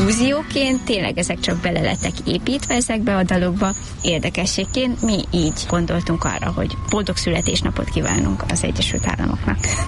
fúzióként, tényleg ezek csak bele lettek építve ezekbe a dalokba. Érdekességként mi így gondoltunk arra, hogy boldog születésnapot kívánunk az Egyesült Államoknak.